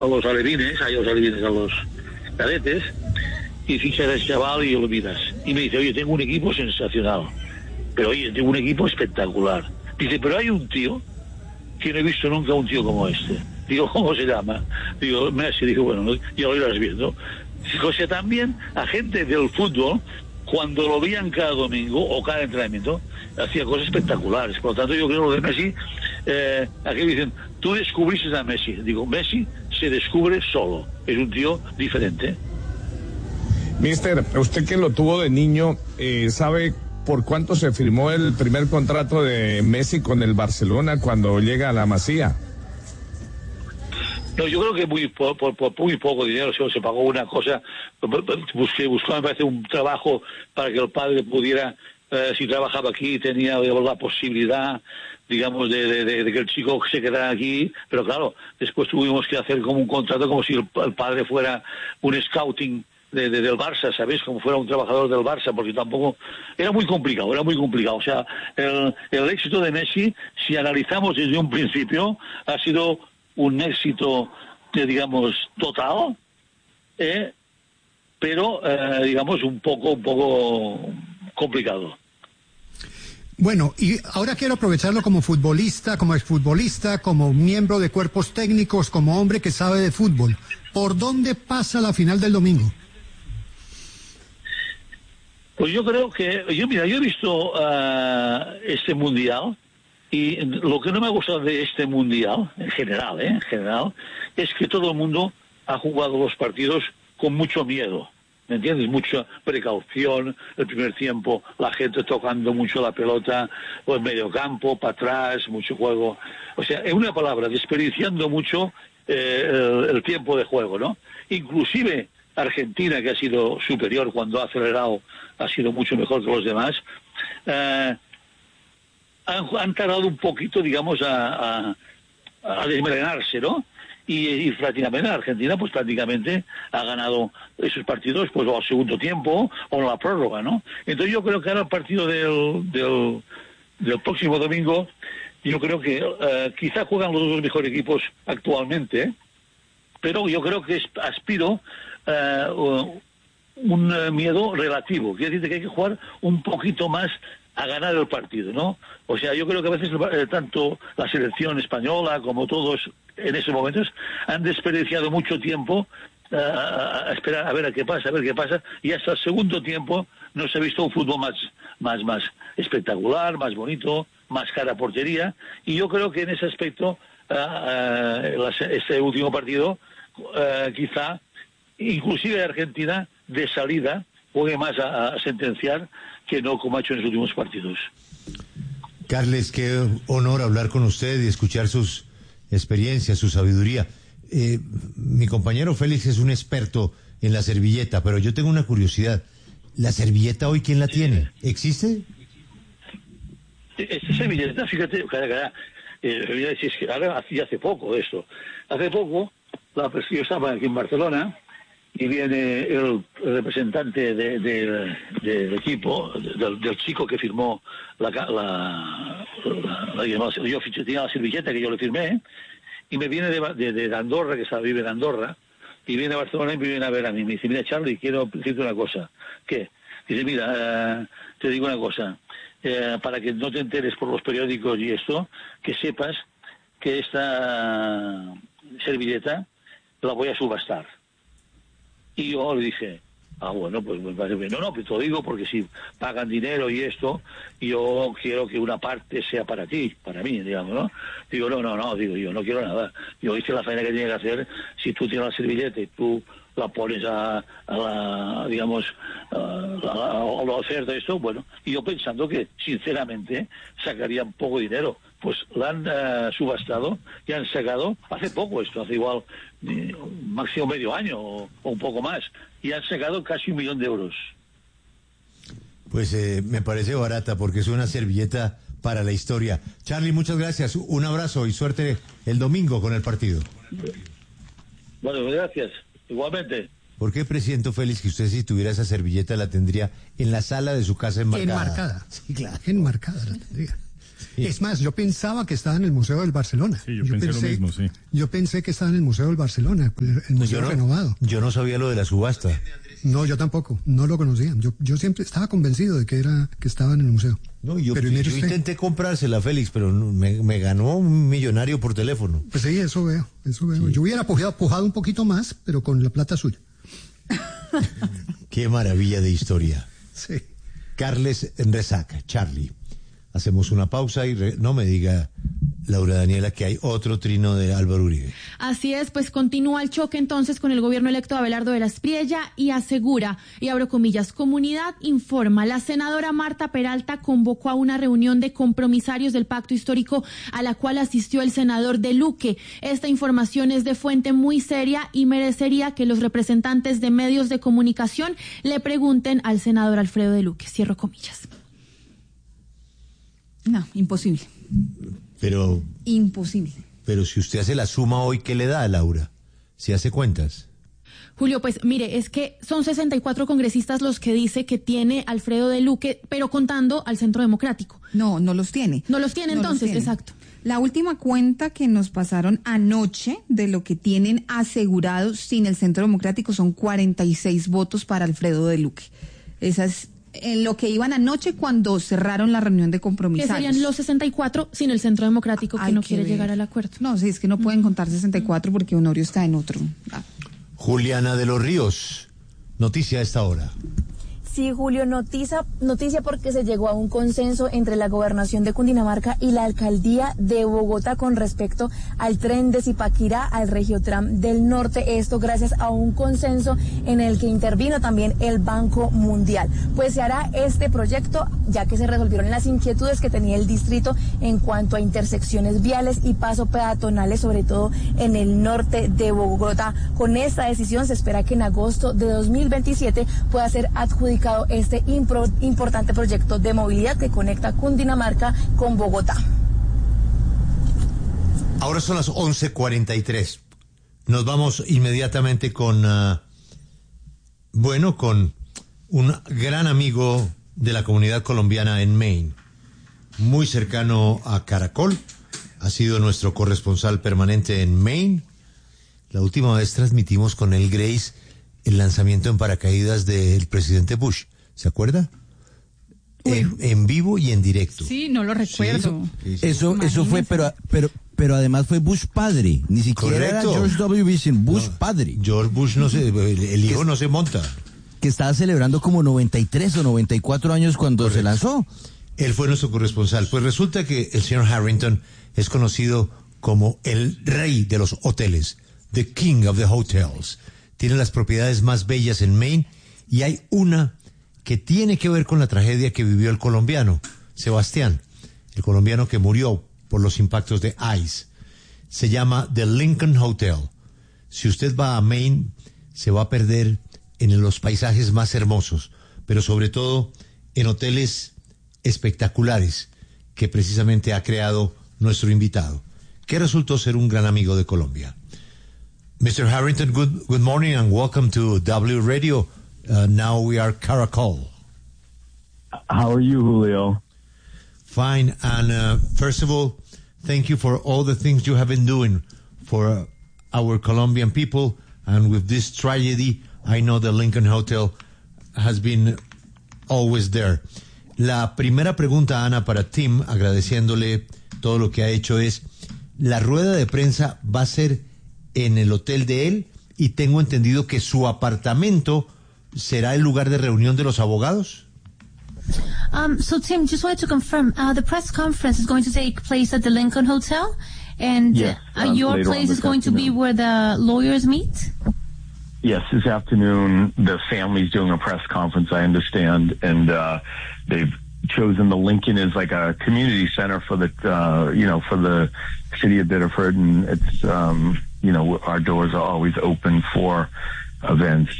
alevines, a los cadetes, y fichas al chaval y lo miras. Y me dice, oye, tengo un equipo sensacional, pero oye, tengo un equipo espectacular. Dice, pero hay un tío que no he visto nunca un tío como este. Digo, ¿cómo se llama? Digo, Messi. Digo, bueno, ya lo irás viendo. O sea, también a gente del fútbol, cuando lo veían cada domingo o cada entrenamiento, hacía cosas espectaculares. Por lo tanto, yo creo que lo de Messi, aquí dicen, tú descubriste a Messi. Digo, Messi se descubre solo. Es un tío diferente. Mister, usted que lo tuvo de niño, ¿sabe por cuánto se firmó el primer contrato de Messi con el Barcelona cuando llega a la Masía? No, yo creo que por muy poco dinero se pagó una cosa. Buscó, me parece, un trabajo para que el padre pudiera, si trabajaba aquí, tenía la posibilidad, digamos, de que el chico se quedara aquí. Pero claro, después tuvimos que hacer como un contrato, como si el padre fuera un scouting del Barça, ¿sabéis? Como fuera un trabajador del Barça, porque tampoco... Era muy complicado. O sea, el éxito de Messi, si analizamos desde un principio, ha sido un éxito, digamos, total, pero, digamos, un poco complicado. Bueno, y ahora quiero aprovecharlo como futbolista, como exfutbolista, como miembro de cuerpos técnicos, como hombre que sabe de fútbol. ¿Por dónde pasa la final del domingo? Pues yo creo que... yo he visto este Mundial, y lo que no me ha gustado de este Mundial, en general, es que todo el mundo ha jugado los partidos con mucho miedo, ¿me entiendes? Mucha precaución, el primer tiempo, la gente tocando mucho la pelota, o el medio campo, para atrás, mucho juego. O sea, en una palabra, desperdiciando mucho el tiempo de juego, ¿no? Inclusive Argentina, que ha sido superior cuando ha acelerado, ha sido mucho mejor que los demás, han tardado un poquito, digamos, a desmelenarse, ¿no? Y prácticamente Argentina, pues prácticamente ha ganado esos partidos, pues o al segundo tiempo o en la prórroga, ¿no? Entonces yo creo que ahora el partido del próximo domingo, yo creo que quizá juegan los dos mejores equipos actualmente, pero yo creo que aspiro un miedo relativo. Quiere decir que hay que jugar un poquito más a ganar el partido, ¿no? O sea, yo creo que a veces tanto la selección española como todos en esos momentos han desperdiciado mucho tiempo a esperar a ver qué pasa, y hasta el segundo tiempo no se ha visto un fútbol más espectacular, más bonito, más cara a portería, y yo creo que en ese aspecto este último partido quizá inclusive Argentina de salida juegue más a sentenciar que no como ha hecho en los últimos partidos. Carles, qué honor hablar con usted y escuchar sus experiencias, su sabiduría. Mi compañero Félix es un experto en la servilleta, pero yo tengo una curiosidad. ¿La servilleta hoy quién la tiene? ¿Existe? Esta servilleta, fíjate, ahora hace poco esto. Hace poco, yo estaba aquí en Barcelona, y viene el representante del equipo, del chico que firmó yo tenía la servilleta que yo le firmé, y me viene de Andorra, que vive en Andorra, y viene a Barcelona y me viene a ver a mí. Me dice, mira, Charlie, quiero decirte una cosa. ¿Qué? Dice, mira, te digo una cosa, para que no te enteres por los periódicos y esto, que sepas que esta servilleta la voy a subastar. Y yo le dije, bueno, pues me parece bien. No, pues te lo digo porque si pagan dinero y esto, yo quiero que una parte sea para ti, para mí, digamos, ¿no? Digo, no, digo yo, no quiero nada. Yo hice la faena que tiene que hacer. Si tú tienes la servilleta y tú la pones a la oferta, esto, bueno, y yo pensando que, sinceramente, sacaría un poco de dinero. Pues la han subastado y han sacado, hace poco esto, hace igual máximo medio año o un poco más, y han sacado casi 1 millón de euros. Pues me parece barata porque es una servilleta para la historia. Charlie, muchas gracias, un abrazo y suerte el domingo con el partido. Bueno, gracias, igualmente. ¿Por qué presiento, Félix, que usted si tuviera esa servilleta la tendría en la sala de su casa enmarcada? Enmarcada, sí, claro, enmarcada la tendría. Es más, yo pensaba que estaba en el Museo del Barcelona. Sí, yo pensé lo mismo, sí. Yo pensé que estaba en el Museo del Barcelona, el museo renovado. Yo no sabía lo de la subasta. No, yo tampoco, no lo conocía. Yo siempre estaba convencido de que estaba en el museo. No, yo Pero mire usted, intenté comprársela, Félix, pero me ganó un millonario por teléfono. pues sí, eso veo. Sí. Yo hubiera pujado un poquito más, pero con la plata suya. Qué maravilla de historia. Sí. Carles Resaca, Charlie. Hacemos una pausa y no me diga, Laura Daniela, que hay otro trino de Álvaro Uribe. Así es, pues continúa el choque entonces con el gobierno electo de Abelardo de la Espriella y asegura, y abro comillas, comunidad informa, la senadora Marta Peralta convocó a una reunión de compromisarios del pacto histórico a la cual asistió el senador de Luque. Esta información es de fuente muy seria y merecería que los representantes de medios de comunicación le pregunten al senador Alfredo de Luque. Cierro comillas. No, imposible. Pero Imposible. si usted hace la suma hoy, ¿qué le da, Laura? Si hace cuentas. Julio, pues mire, es que son 64 congresistas los que dice que tiene Alfredo de Luque, pero contando al Centro Democrático. No los tiene. No los tiene entonces, exacto. La última cuenta que nos pasaron anoche de lo que tienen asegurado sin el Centro Democrático son 46 votos para Alfredo de Luque. Esa es en lo que iban anoche cuando cerraron la reunión de compromisarios. Que serían los 64 sin el Centro Democrático que no quiere llegar al acuerdo. No, sí, es que no pueden contar 64 porque Honorio está en otro. Juliana de los Ríos, noticia a esta hora. Sí, Julio, noticia porque se llegó a un consenso entre la gobernación de Cundinamarca y la alcaldía de Bogotá con respecto al tren de Zipaquirá al Regiotram del Norte. Esto gracias a un consenso en el que intervino también el Banco Mundial. Pues se hará este proyecto ya que se resolvieron las inquietudes que tenía el distrito en cuanto a intersecciones viales y paso peatonales, sobre todo en el norte de Bogotá. Con esta decisión se espera que en agosto de 2027 pueda ser adjudicado este importante proyecto de movilidad que conecta Cundinamarca con Bogotá. Ahora son las 11:43. Nos vamos inmediatamente con un gran amigo de la comunidad colombiana en Maine, muy cercano a Caracol. Ha sido nuestro corresponsal permanente en Maine. La última vez transmitimos con él, Grace, el lanzamiento en paracaídas del presidente Bush, ¿se acuerda? En vivo y en directo. Sí, no lo recuerdo. Sí. Eso fue, pero además fue Bush padre, ni siquiera Correcto. era George W. Bush, Bush padre. George Bush el hijo no se monta. Que estaba celebrando como 93 o 94 años cuando se lanzó. Él fue nuestro corresponsal. Pues resulta que el señor Harrington es conocido como el rey de los hoteles, the king of the hotels. Tiene las propiedades más bellas en Maine y hay una que tiene que ver con la tragedia que vivió el colombiano, Sebastián, el colombiano que murió por los impactos de ice. Se llama The Lincoln Hotel. Si usted va a Maine, se va a perder en los paisajes más hermosos, pero sobre todo en hoteles espectaculares que precisamente ha creado nuestro invitado, que resultó ser un gran amigo de Colombia. Mr. Harrington, good morning and welcome to W Radio. Now we are Caracol. How are you, Julio? Fine. And first of all, thank you for all the things you have been doing for our Colombian people. And with this tragedy, I know the Lincoln Hotel has been always there. La primera pregunta, Ana, para Tim, agradeciéndole todo lo que ha hecho, es, ¿la rueda de prensa va a ser en el hotel de él? Y tengo entendido que su apartamento será el lugar de reunión de los abogados. So Tim, just wanted to confirm, the press conference is going to take place at the Lincoln Hotel, and yes, your place is going to be where the lawyers meet? Yes, this afternoon the family's doing a press conference, I understand, and they've chosen the Lincoln as like a community center for the, for the city of Biddeford, and it's, our doors are always open for events,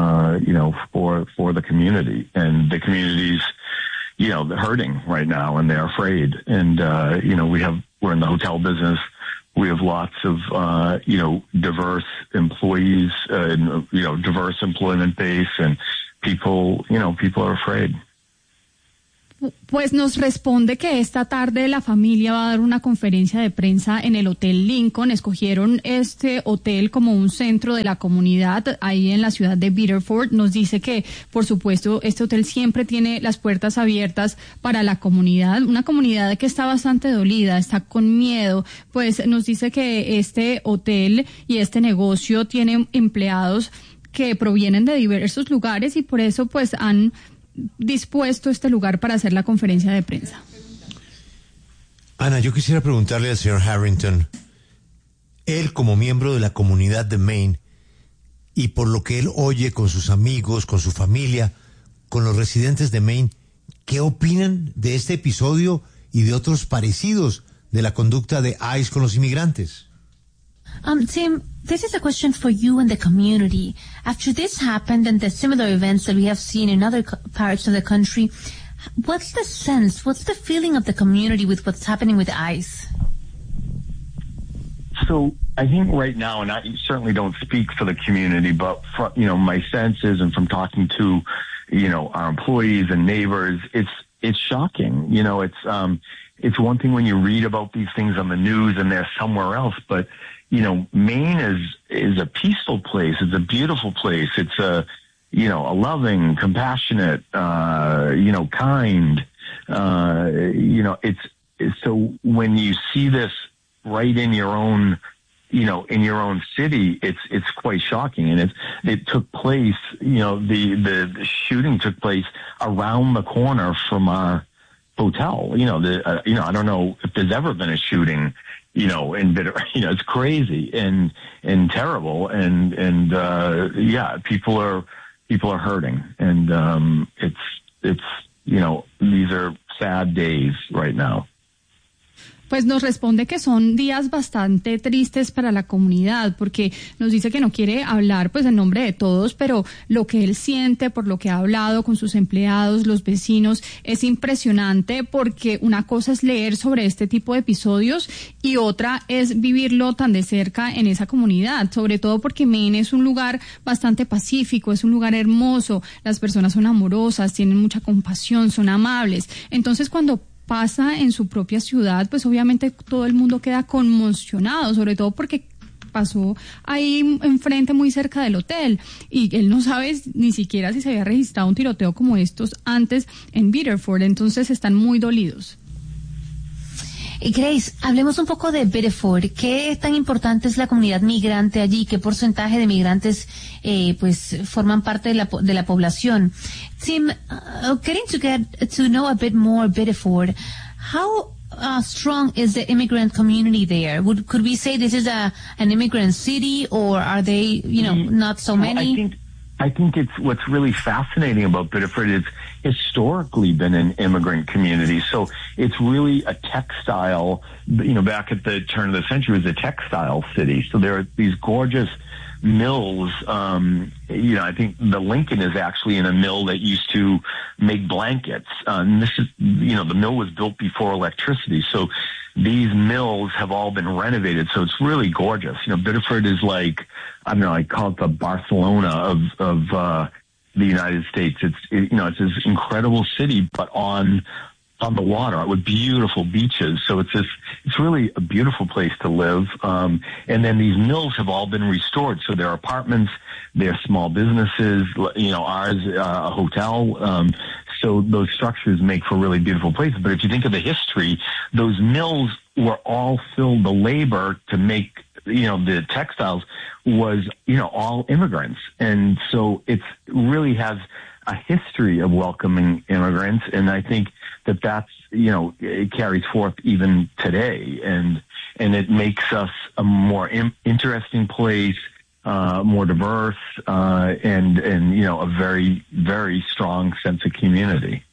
for the community, and the community's, they're hurting right now and they're afraid. And, we're in the hotel business. We have lots of, diverse employees, diverse employment base, and people are afraid. Pues nos responde que esta tarde la familia va a dar una conferencia de prensa en el Hotel Lincoln. Escogieron este hotel como un centro de la comunidad ahí en la ciudad de Biddeford. Nos dice que, por supuesto, este hotel siempre tiene las puertas abiertas para la comunidad, una comunidad que está bastante dolida, está con miedo. Pues nos dice que este hotel y este negocio tiene empleados que provienen de diversos lugares y por eso pues han dispuesto este lugar para hacer la conferencia de prensa. Ana, yo quisiera preguntarle al señor Harrington, él como miembro de la comunidad de Maine y por lo que él oye con sus amigos, con su familia, con los residentes de Maine, ¿qué opinan de este episodio y de otros parecidos de la conducta de ICE con los inmigrantes? Tim, this is a question for you and the community. After this happened and the similar events that we have seen in other parts of the country, what's the sense, what's the feeling of the community with what's happening with ICE? So I think right now, and I certainly don't speak for the community, but my sense is, and from talking to, our employees and neighbors, it's shocking. It's one thing when you read about these things on the news and they're somewhere else, but Maine is a peaceful place. It's a beautiful place. It's a loving, compassionate, kind, so when you see this right in your own, in your own city, it's quite shocking. And it took place, the shooting took place around the corner from our hotel. I don't know if there's ever been a shooting, in Biddeford. It's crazy and terrible. And people are hurting. And, these are sad days right now. Pues nos responde que son días bastante tristes para la comunidad, porque nos dice que no quiere hablar pues en nombre de todos, pero lo que él siente, por lo que ha hablado con sus empleados, los vecinos, es impresionante, porque una cosa es leer sobre este tipo de episodios y otra es vivirlo tan de cerca en esa comunidad, sobre todo porque Maine es un lugar bastante pacífico, es un lugar hermoso, las personas son amorosas, tienen mucha compasión, son amables. Entonces cuando pasa en su propia ciudad, pues obviamente todo el mundo queda conmocionado, sobre todo porque pasó ahí enfrente, muy cerca del hotel, y él no sabe ni siquiera si se había registrado un tiroteo como estos antes en Biddeford, entonces están muy dolidos. Grace, hablemos un poco de Biddeford. ¿Qué tan importante es la comunidad migrante allí? ¿Qué porcentaje de migrantes pues forman parte de la población? Tim, getting to get to know a bit more Biddeford, how strong is the immigrant community there? Could we say this is an immigrant city, or are they, not so many? I think it's what's really fascinating about Biddeford is historically been an immigrant community. So it's really a textile, back at the turn of the century, it was a textile city. So there are these gorgeous mills. I think the Lincoln is actually in a mill that used to make blankets. And this is, the mill was built before electricity. So these mills have all been renovated. So it's really gorgeous. Biddeford is like, I don't know, I call it the Barcelona of the United States. It's this incredible city, but on the water with beautiful beaches. So it's really a beautiful place to live. And then these mills have all been restored. So they're apartments, they're small businesses, ours, a hotel. So those structures make for really beautiful places. But if you think of the history, those mills were all filled, the labor to make, the textiles was, all immigrants. And so it really has a history of welcoming immigrants. And I think that's, it carries forth even today. And it makes us a more interesting place, more diverse, and a very, very strong sense of community.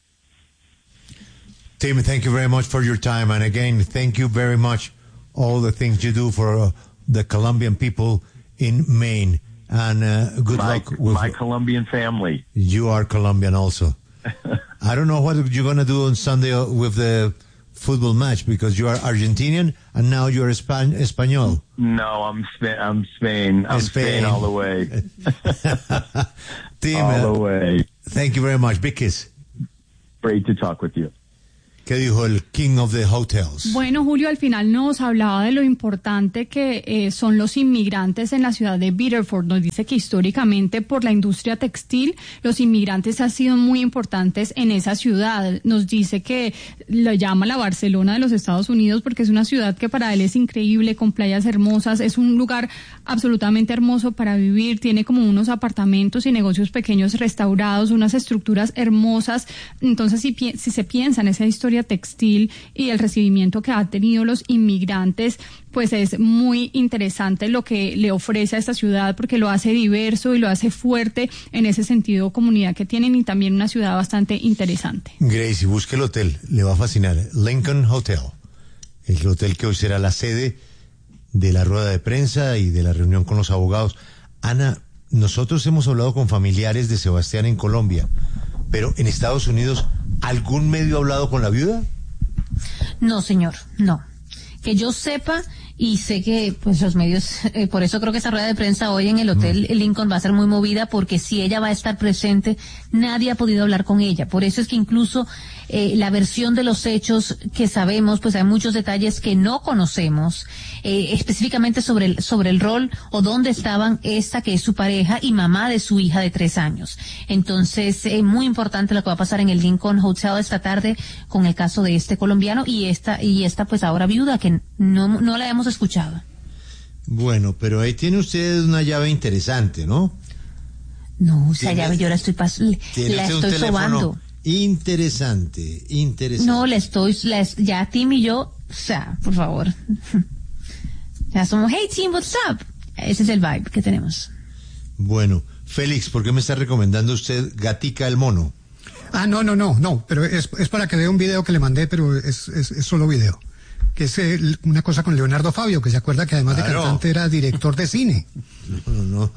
Tim, thank you very much for your time. And again, thank you very much all the things you do for the Colombian people in Maine. And good luck with my Colombian family. You are Colombian also. I don't know what you're going to do on Sunday with the football match, because you are Argentinian and now you're Espanol. No, I'm Spain. I'm Spain all the way. Tim, all the way. Thank you very much. Big kiss. Great to talk with you. ¿Qué dijo el King of the Hotels? Bueno, Julio, al final nos hablaba de lo importante que son los inmigrantes en la ciudad de Biddeford. Nos dice que históricamente por la industria textil, los inmigrantes han sido muy importantes en esa ciudad. Nos dice que lo llama la Barcelona de los Estados Unidos porque es una ciudad que para él es increíble, con playas hermosas. Es un lugar absolutamente hermoso para vivir. Tiene como unos apartamentos y negocios pequeños restaurados, unas estructuras hermosas. Entonces, si se piensa en esa historia textil y el recibimiento que han tenido los inmigrantes, pues es muy interesante lo que le ofrece a esta ciudad porque lo hace diverso y lo hace fuerte en ese sentido comunidad que tienen y también una ciudad bastante interesante. Gracie, busque el hotel, le va a fascinar. Lincoln Hotel, el hotel que hoy será la sede de la rueda de prensa y de la reunión con los abogados. Ana, nosotros hemos hablado con familiares de Sebastián en Colombia, pero en Estados Unidos, ¿algún medio ha hablado con la viuda? No, señor, no. Que yo sepa, y sé que pues los medios, por eso creo que esa rueda de prensa hoy en el Hotel Lincoln va a ser muy movida, porque si ella va a estar presente, nadie ha podido hablar con ella. Por eso es que incluso la versión de los hechos que sabemos, pues hay muchos detalles que no conocemos, específicamente sobre el rol o dónde estaban esta que es su pareja y mamá de su hija de 3 años. Entonces, es muy importante lo que va a pasar en el Lincoln Hotel esta tarde con el caso de este colombiano y esta pues ahora viuda que no la hemos escuchado. Bueno, pero ahí tiene usted una llave interesante, ¿no? No, esa llave yo la estoy sobando. Interesante. No, ya Tim y yo, o sea, por favor. Ya somos, hey Tim, what's up? Ese es el vibe que tenemos. Bueno, Félix, ¿por qué me está recomendando usted Gatica el mono? No, pero es para que vea un video que le mandé, pero es solo video. Que es una cosa con Leonardo Fabio, que se acuerda que además de cantante era director de cine. No.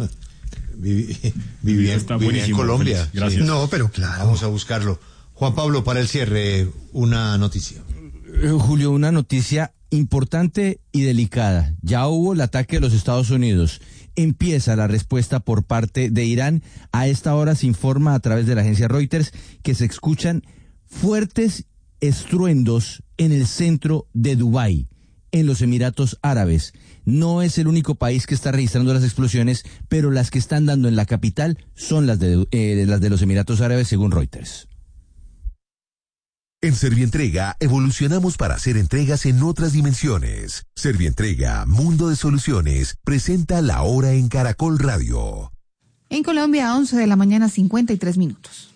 Vivía en Colombia. Gracias. Sí. No, pero claro. Vamos a buscarlo. Juan Pablo, para el cierre, una noticia. Julio, una noticia importante y delicada. Ya hubo el ataque de los Estados Unidos. Empieza la respuesta por parte de Irán. A esta hora se informa a través de la agencia Reuters que se escuchan fuertes estruendos en el centro de Dubái, en los Emiratos Árabes. No es el único país que está registrando las explosiones, pero las que están dando en la capital son las de los Emiratos Árabes, según Reuters. En Servientrega evolucionamos para hacer entregas en otras dimensiones. Servientrega, Mundo de Soluciones, presenta La Hora en Caracol Radio. En Colombia, 11 de la mañana, 53 minutos.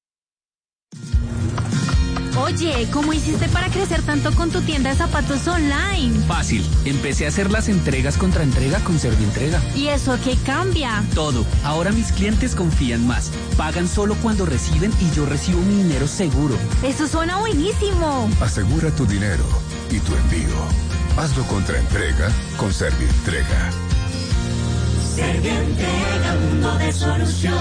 Oye, ¿cómo hiciste para crecer tanto con tu tienda de zapatos online? Fácil, empecé a hacer las entregas contra entrega con Servientrega. ¿Y eso qué cambia? Todo, ahora mis clientes confían más, pagan solo cuando reciben y yo recibo mi dinero seguro. Eso suena buenísimo. Asegura tu dinero y tu envío. Hazlo contra entrega con Servientrega. Servientrega, mundo de soluciones.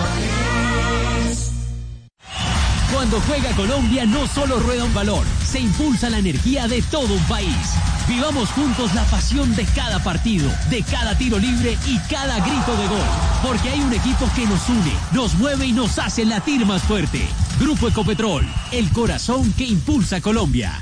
Cuando juega Colombia no solo rueda un balón, se impulsa la energía de todo un país. Vivamos juntos la pasión de cada partido, de cada tiro libre y cada grito de gol. Porque hay un equipo que nos une, nos mueve y nos hace latir más fuerte. Grupo Ecopetrol, el corazón que impulsa Colombia.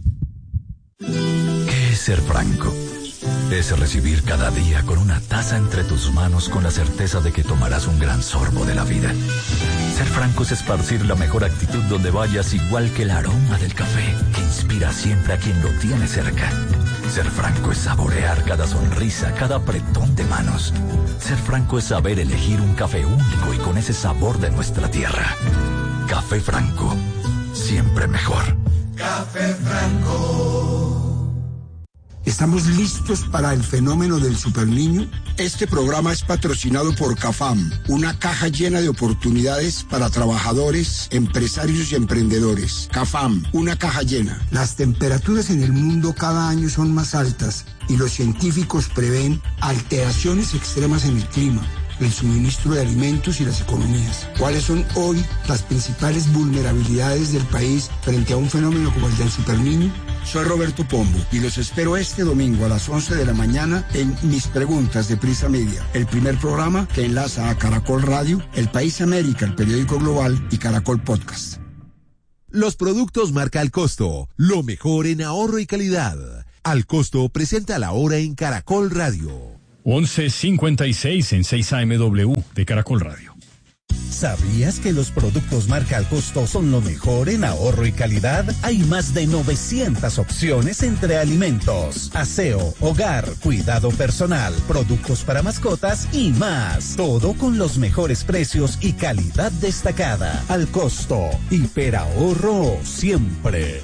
¿Qué es ser franco? Es recibir cada día con una taza entre tus manos con la certeza de que tomarás un gran sorbo de la vida. Ser franco es esparcir la mejor actitud donde vayas, igual que el aroma del café que inspira siempre a quien lo tiene cerca. Ser franco es saborear cada sonrisa, cada apretón de manos. Ser franco es saber elegir un café único y con ese sabor de nuestra tierra. Café Franco, siempre mejor. Café Franco. ¿Estamos listos para el fenómeno del superniño? Este programa es patrocinado por CAFAM, una caja llena de oportunidades para trabajadores, empresarios y emprendedores. CAFAM, una caja llena. Las temperaturas en el mundo cada año son más altas y los científicos prevén alteraciones extremas en el clima, el suministro de alimentos y las economías. ¿Cuáles son hoy las principales vulnerabilidades del país frente a un fenómeno como el del superniño? Soy Roberto Pombo y los espero este domingo a las 11 de la mañana en Mis Preguntas de Prisa Media, el primer programa que enlaza a Caracol Radio, El País América, el periódico global, y Caracol Podcast. Los productos marca Al Costo, lo mejor en ahorro y calidad. Al Costo presenta La Hora en Caracol Radio. 11:56 en 6 AMW de Caracol Radio. ¿Sabías que los productos marca Al Costo son lo mejor en ahorro y calidad? Hay más de 900 opciones entre alimentos, aseo, hogar, cuidado personal, productos para mascotas y más. Todo con los mejores precios y calidad destacada. Al Costo, hiperahorro siempre.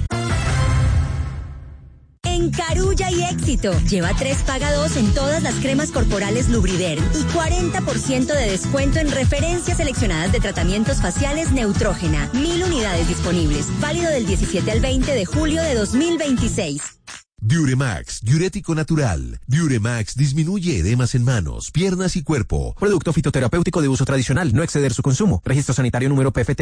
En Carulla y Éxito, lleva 3 paga 2 en todas las cremas corporales Lubriderm y 40% de descuento en referencias seleccionadas de tratamientos faciales Neutrógena. 1000 unidades disponibles. Válido del 17 al 20 de julio de 2026. Diuremax, diurético natural. Diuremax disminuye edemas en manos, piernas y cuerpo. Producto fitoterapéutico de uso tradicional, no exceder su consumo. Registro sanitario número PFT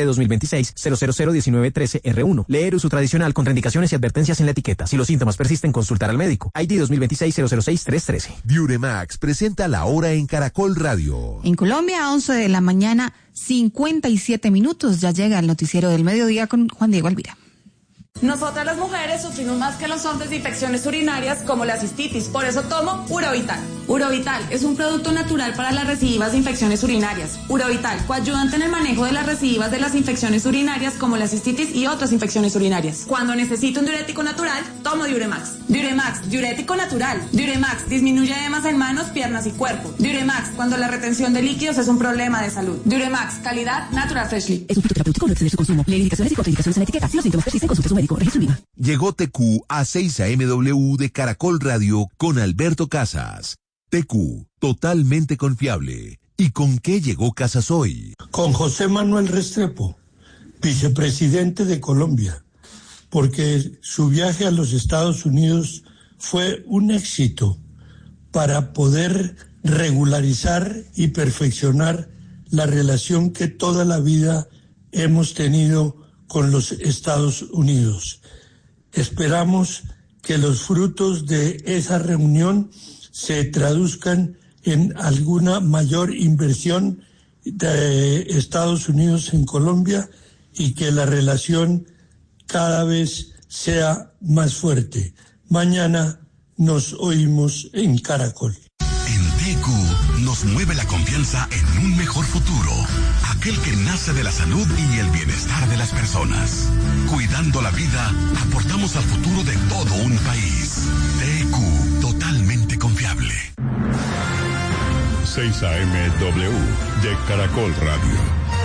2026-0001913-R1. Leer uso tradicional, contraindicaciones y advertencias en la etiqueta. Si los síntomas persisten, consultar al médico. ID 2026-006-313. Diuremax presenta La Hora en Caracol Radio. En Colombia, 11 de la mañana, 57 minutos. Ya llega el noticiero del mediodía con Juan Diego Alvira. Nosotras las mujeres sufrimos más que los hombres de infecciones urinarias como la cistitis, por eso tomo Urovital. Urovital es un producto natural para las recidivas de infecciones urinarias. Urovital coayudante en el manejo de las recidivas de las infecciones urinarias como la cistitis y otras infecciones urinarias. Cuando necesito un diurético natural, tomo Diuremax. Diuremax, diurético natural. Diuremax disminuye edemas en manos, piernas y cuerpo. Diuremax, cuando la retención de líquidos es un problema de salud. Diuremax, calidad Natural Freshly. Es un fitoterapéutico, no exceder su consumo. Lee indicaciones y contraindicaciones en la etiqueta. Si los síntomas persisten, consulte a su médico. Registro IVA. Llegó TQ a 6 AMW de Caracol Radio con Alberto Casas. TQ, totalmente confiable. ¿Y con qué llegó Casas hoy? Con José Manuel Restrepo, vicepresidente de Colombia, porque su viaje a los Estados Unidos fue un éxito para poder regularizar y perfeccionar la relación que toda la vida hemos tenido con los Estados Unidos. Esperamos que los frutos de esa reunión se traduzcan en alguna mayor inversión de Estados Unidos en Colombia y que la relación cada vez sea más fuerte. Mañana nos oímos en Caracol. En TQ nos mueve la confianza en un mejor futuro, aquel que nace de la salud y el bienestar de las personas. Cuidando la vida, aportamos al futuro de todo un país. TQ, totalmente confiable. 6 AMW de Caracol Radio.